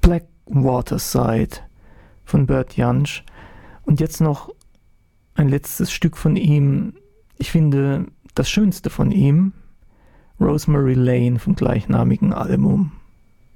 Black Waterside von Bert Jansch. Und jetzt noch ein letztes Stück von ihm. Ich finde das Schönste von ihm, Rosemary Lane vom gleichnamigen Album.